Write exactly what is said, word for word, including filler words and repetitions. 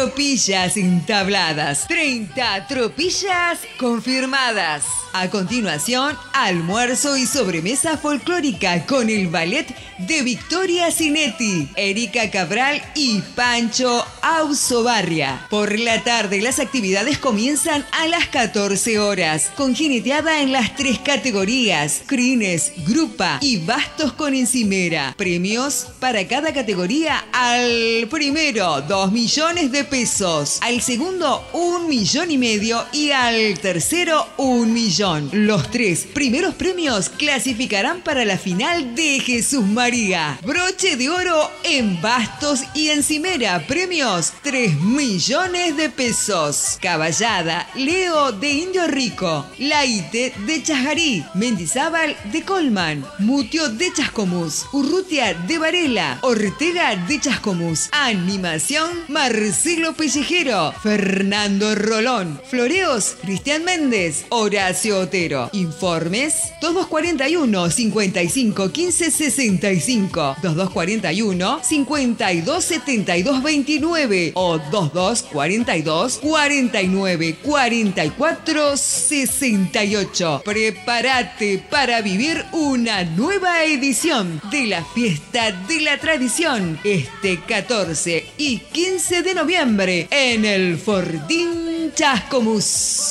tropillas entabladas. treinta tropillas confirmadas. A continuación, almuerzo y sobremesa folclórica con el ballet de Victoria Cinetti, Erika Cabral y Pancho Ausobarria. Por la tarde, las actividades comienzan a las catorce horas, con jineteada en las tres categorías, crines, grupa y bastos con encimera. Premios para cada categoría: al primero, dos millones de pesos, al segundo, un millón y medio y al tercero, un millón. Los tres primeros premios clasificarán para la final de Jesús María. Broche de oro en bastos y encimera. Premios: tres millones de pesos. Caballada, Leo de Indio Rico, Laite de Chajarí, Mendizábal de Colman, Mutio de Chascomús, Urrutia de Varela, Ortega de Chascomús. Animación: Marcelo Pellejero, Fernando Rolón. Floreos: Cristian Méndez, Horacio Otero. Informes: dos dos cuarenta y uno, cincuenta y cinco, quince, sesenta y cinco, dos dos cuarenta y uno, cincuenta y dos, setenta y dos, veintinueve o dos dos cuarenta y dos, cuarenta y nueve, cuarenta y cuatro, sesenta y ocho. Prepárate para vivir una nueva edición de la Fiesta de la Tradición este catorce y quince de noviembre en el Fortín Chascomús.